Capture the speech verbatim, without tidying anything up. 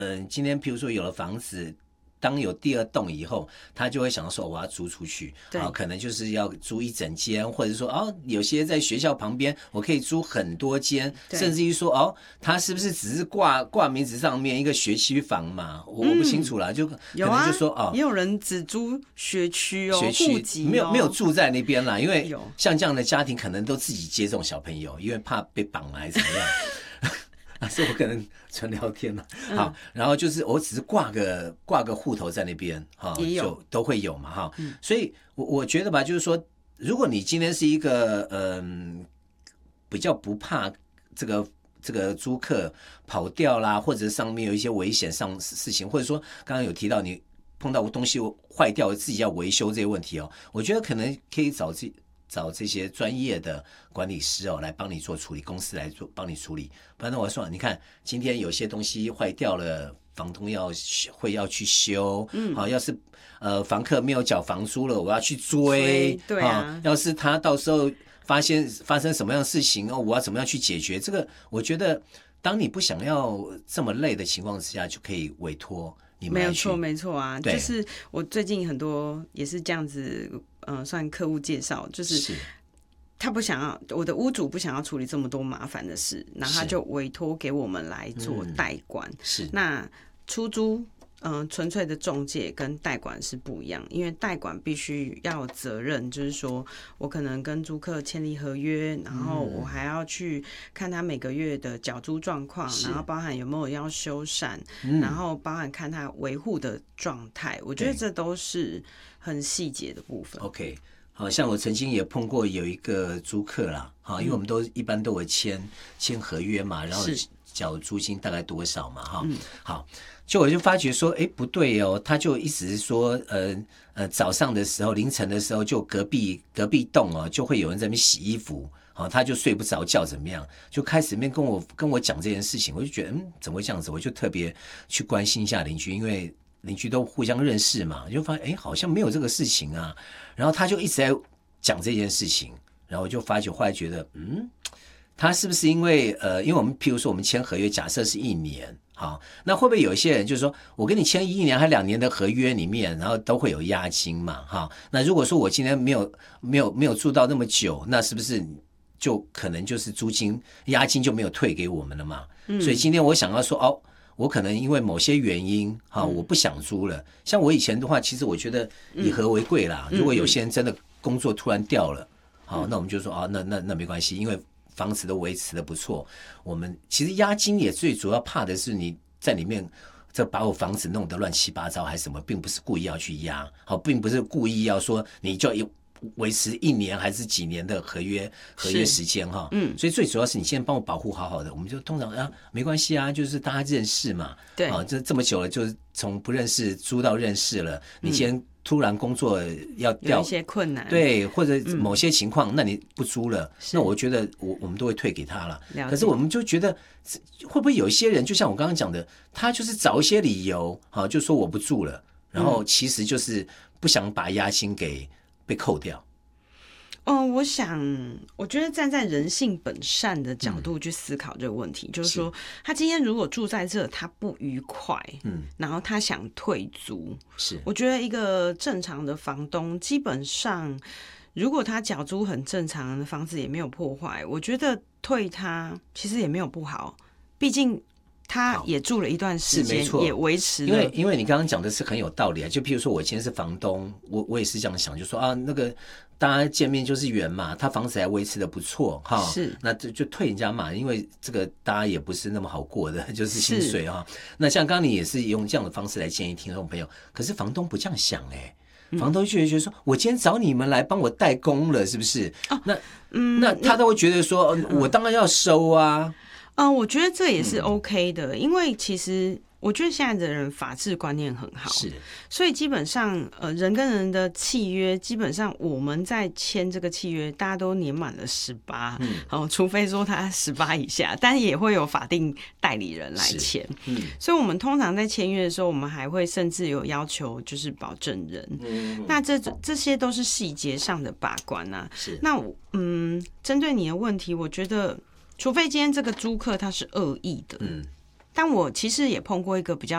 嗯，今天譬如说有了房子。当有第二栋以后，他就会想说我要租出去，啊，可能就是要租一整间，或者说哦，有些在学校旁边，我可以租很多间，甚至于说哦，他是不是只是挂挂名字上面一个学区房嘛？我、嗯、我不清楚啦，就可能就说、 啊、哦，也有人只租学区哦， 学区户籍、哦、 没有没有住在那边啦，因为像这样的家庭可能都自己接这种小朋友，因为怕被绑来怎么样。啊，是我可能纯聊天嘛，好、嗯，然后就是我只是挂个挂个户头在那边，哈，就都会有嘛，哈、嗯，所以我我觉得吧，就是说，如果你今天是一个嗯比较不怕这个这个租客跑掉啦，或者上面有一些危险上事情，或者说刚刚有提到你碰到东西坏掉自己要维修这些问题哦，我觉得可能可以找自找这些专业的管理师哦来帮你做处理，公司来做帮你处理。不然我说，你看今天有些东西坏掉了，房东要会要去修，嗯，好，要是呃房客没有缴房租了，我要去追， 对啊， 要是他到时候发现发生什么样的事情哦，我要怎么样去解决？这个我觉得，当你不想要这么累的情况之下，就可以委托。 没有错，没错啊，就是我最近很多也是这样子，呃，算客户介绍，就是他不想要，我的屋主不想要处理这么多麻烦的事，然后他就委托给我们来做代管。嗯、 是， 那出租。嗯，纯粹的仲介跟代管是不一样，因为代管必须要有责任，就是说我可能跟租客签立合约，然后我还要去看他每个月的缴租状况，然后包含有没有要修繕，嗯、然后包含看他维护的状态，我觉得这都是很细节的部分。 OK。好像我曾经也碰过有一个租客啦，哈，因为我们都一般都会签签合约嘛，然后缴租金大概多少嘛，哈、嗯，好，就我就发觉说，哎，不对哦，他就一直说，呃呃，早上的时候凌晨的时候，就隔壁隔壁栋哦，就会有人在那边洗衣服，好，他就睡不着觉，怎么样，就开始面跟我跟我讲这件事情，我就觉得，嗯，怎么会这样子？我就特别去关心一下邻居，因为邻居都互相认识嘛，就发现哎，好像没有这个事情啊。然后他就一直在讲这件事情，然后我就发觉，后来觉得，嗯，他是不是因为呃，因为我们譬如说我们签合约，假设是一年，好，那会不会有一些人就是说我跟你签一年还两年的合约里面，然后都会有押金嘛，哈，那如果说我今天没有没有没有住到那么久，那是不是就可能就是租金押金就没有退给我们了嘛？嗯、所以今天我想要说哦。我可能因为某些原因，哈，我不想租了。像我以前的话，其实我觉得以和为贵啦。如果有些人真的工作突然掉了，好，那我们就说啊，那那那没关系，因为房子都维持的不错。我们其实押金也最主要怕的是你在里面这把我房子弄得乱七八糟还是什么，并不是故意要去押，好，并不是故意要说你就维持一年还是几年的合约合约时间哈，嗯，所以最主要是你先帮我保护好好的，我们就通常啊没关系啊，就是大家认识嘛， 对啊，这这么久了，就是从不认识租到认识了，你先突然工作要调有一些困难， 对，或者某些情况，嗯、那你不租了，那我觉得我我们都会退给他了。可是我们就觉得会不会有一些人，就像我刚刚讲的，他就是找一些理由，好，就说我不住了，然后其实就是不想把押金给。被扣掉。 哦，我想，我觉得站在人性本善的角度去思考这个问题，嗯、就是说，他今天如果住在这，他不愉快，嗯，然后他想退租， 是， 我觉得一个正常的房东，基本上，如果他缴租很正常，房子也没有破坏，我觉得退他其实也没有不好，毕竟。他也住了一段时间，也维持了。 因为因为你刚刚讲的是很有道理啊，就譬如说我今天是房东，我我也是这样想，就说啊，那个大家见面就是缘嘛，他房子还维持的不错哈， 是， 那就就退人家嘛，因为这个大家也不是那么好过的，就是薪水哈。那像刚刚你也是用这样的方式来建议听众朋友，可是房东不这样想哎、欸，房东就会觉得说，我今天找你们来帮我代工了，是不是？哦、那嗯，那他都会觉得说，嗯、我当然要收啊。 嗯、呃，我觉得这也是 OK 的，嗯、因为其实我觉得现在的人法治观念很好， 是， 所以基本上呃人跟人的契约，基本上我们在签这个契约，大家都年满了十八，嗯，哦，除非说他十八以下，但也会有法定代理人来签，嗯，所以我们通常在签约的时候，我们还会甚至有要求就是保证人，嗯，那这这些都是细节上的把关啊， 是， 那嗯，针对你的问题，我觉得。除非今天这个租客他是恶意的，嗯，但我其实也碰过一个比较